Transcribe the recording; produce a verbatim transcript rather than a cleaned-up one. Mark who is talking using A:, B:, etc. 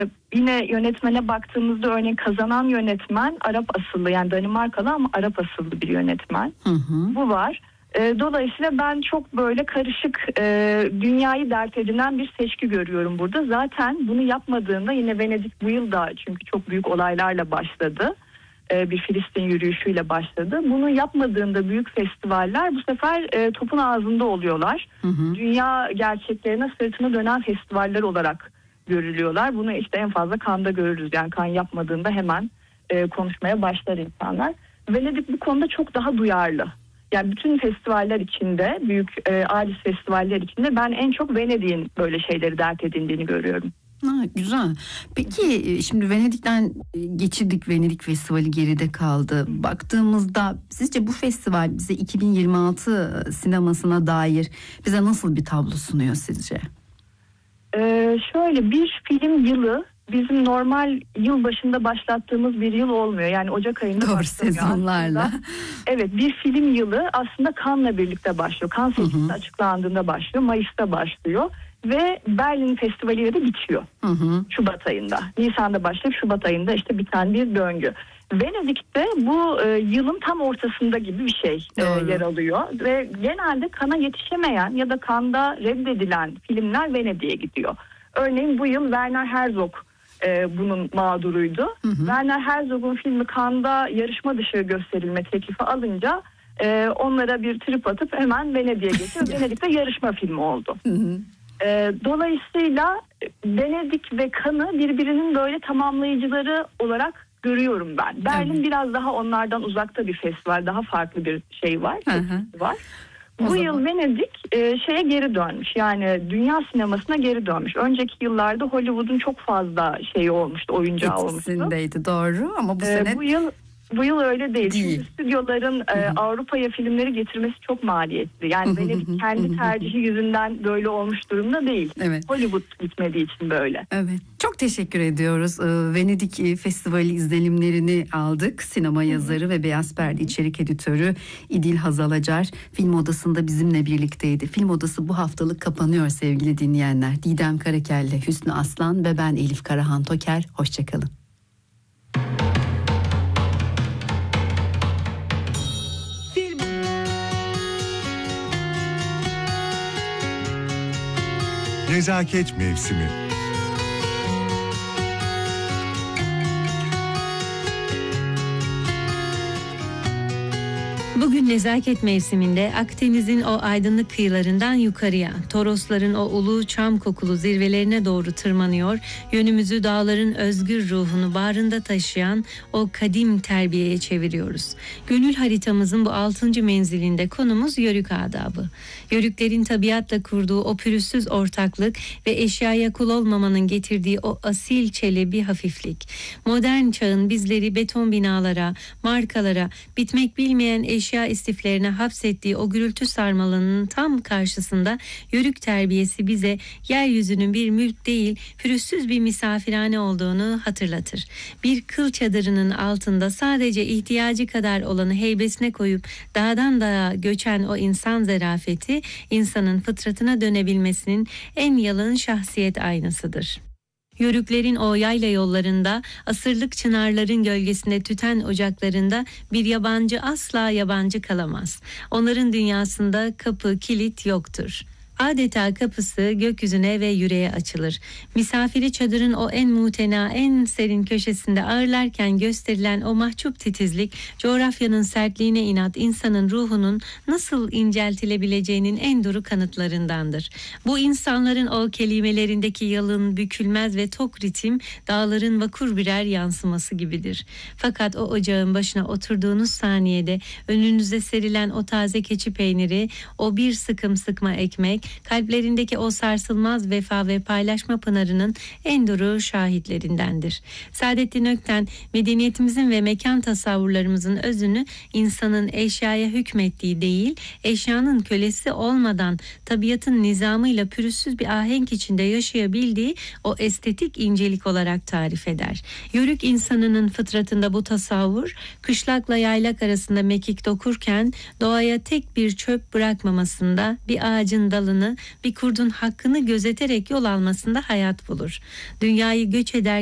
A: Yine yönetmene baktığımızda örneğin kazanan yönetmen Arap asıllı, yani Danimarkalı ama Arap asıllı bir yönetmen. Hı hı. Bu var. E, dolayısıyla ben çok böyle karışık, e, dünyayı dert edinen bir seçki görüyorum burada. Zaten bunu yapmadığında yine Venedik bu yıl da, çünkü çok büyük olaylarla başladı. E, bir Filistin yürüyüşüyle başladı. Bunu yapmadığında büyük festivaller bu sefer e, topun ağzında oluyorlar. Hı hı. Dünya gerçeklerine sırtını dönen festivaller olarak görülüyorlar. Bunu işte en fazla Cannes'da görürüz. Yani Cannes yapmadığında hemen e, konuşmaya başlar insanlar. Venedik bu konuda çok daha duyarlı. Yani bütün festivaller içinde, büyük e, alis festivaller içinde ben en çok Venedik'in böyle şeyleri dert edindiğini görüyorum.
B: Ha, güzel. Peki şimdi Venedik'ten geçirdik, Venedik Festivali geride kaldı. Baktığımızda sizce bu festival bize iki bin yirmi altı sinemasına dair bize nasıl bir tablo sunuyor sizce?
A: Ee, şöyle bir film yılı bizim normal yıl başında başlattığımız bir yıl olmuyor. Yani Ocak ayında
B: Doğru,
A: başlıyor
B: sezonlarla.
A: aslında. Evet, bir film yılı aslında Cannes'la birlikte başlıyor. Cannes seçkisi açıklandığında başlıyor. Mayıs'ta başlıyor. Ve Berlin Festivali'yle de bitiyor. Hı hı. Şubat ayında. Nisan'da başlayıp Şubat ayında işte biten bir döngü. Venedik'te bu e, yılın tam ortasında gibi bir şey e, yer alıyor. Ve genelde Cannes'a yetişemeyen ya da Cannes'da reddedilen filmler Venedik'e gidiyor. Örneğin bu yıl Werner Herzog e, bunun mağduruydu. Hı hı. Werner Herzog'un filmi Cannes'da yarışma dışı gösterilme teklifi alınca e, onlara bir trip atıp hemen Venedik'e geçiyor. Venedik'te yarışma filmi oldu. Hı hı. E, dolayısıyla Venedik ve Cannes'ı birbirinin böyle tamamlayıcıları olarak görüyorum ben. Berlin evet. biraz daha onlardan uzakta bir festival, daha farklı bir şey var. Hı hı. var. Bu zaman... yıl Venedik e, şeye geri dönmüş. Yani dünya sinemasına geri dönmüş. Önceki yıllarda Hollywood'un çok fazla şeyi olmuştu, oyuncağı olmuştu.
B: Etkisindeydi, doğru, ama bu sene...
A: E, bu yıl Bu yıl öyle değil. değil. Çünkü stüdyoların e, Avrupa'ya filmleri getirmesi çok maliyetli. Yani Venedik kendi tercihi yüzünden böyle olmuş durumda değil. Evet. Hollywood gitmediği için böyle.
B: Evet. Çok teşekkür ediyoruz. Venedik Festivali izlenimlerini aldık. Sinema yazarı ve Beyaz Perde içerik editörü İdil Hazal Acar Film Odası'nda bizimle birlikteydi. Film Odası bu haftalık kapanıyor sevgili dinleyenler. Didem Karakelle, Hüsnü Aslan ve ben Elif Karahan Toker. Hoşçakalın.
C: Nezaket mevsimi.
D: Bugün nezaket mevsiminde Akdeniz'in o aydınlık kıyılarından yukarıya, Torosların o ulu çam kokulu zirvelerine doğru tırmanıyor, yönümüzü dağların özgür ruhunu bağrında taşıyan o kadim terbiyeye çeviriyoruz. Gönül haritamızın bu altıncı menzilinde konumuz yörük adabı. Yörüklerin tabiatla kurduğu o pürüzsüz ortaklık ve eşyaya kul olmamanın getirdiği o asil çelebi hafiflik. Modern çağın bizleri beton binalara, markalara, bitmek bilmeyen eşya istiflerine hapsettiği o gürültü sarmalının tam karşısında yörük terbiyesi bize yeryüzünün bir mülk değil, pürüzsüz bir misafirhane olduğunu hatırlatır. Bir kıl çadırının altında sadece ihtiyacı kadar olanı heybesine koyup dağdan dağa göçen o insan zarafeti, insanın fıtratına dönebilmesinin en yalın şahsiyet aynasıdır. Yörüklerin o yayla yollarında, asırlık çınarların gölgesinde tüten ocaklarında bir yabancı asla yabancı kalamaz. Onların dünyasında kapı, kilit yoktur. Adeta kapısı gökyüzüne ve yüreğe açılır. Misafiri çadırın o en mutena, en serin köşesinde ağırlarken gösterilen o mahcup titizlik, coğrafyanın sertliğine inat insanın ruhunun nasıl inceltilebileceğinin en duru kanıtlarındandır. Bu insanların o kelimelerindeki yalın, bükülmez ve tok ritim, dağların vakur birer yansıması gibidir. Fakat o ocağın başına oturduğunuz saniyede önünüze serilen o taze keçi peyniri, o bir sıkım sıkma ekmek, kalplerindeki o sarsılmaz vefa ve paylaşma pınarının en duru şahitlerindendir. Saadettin Ökten, medeniyetimizin ve mekan tasavvurlarımızın özünü insanın eşyaya hükmettiği değil, eşyanın kölesi olmadan tabiatın nizamıyla pürüzsüz bir ahenk içinde yaşayabildiği o estetik incelik olarak tarif eder. Yörük insanının fıtratında bu tasavvur, kışlakla yaylak arasında mekik dokurken doğaya tek bir çöp bırakmamasında, bir ağacın dalına insanı bir kurdun hakkını gözeterek yol almasında hayat bulur. Dünyayı göç eder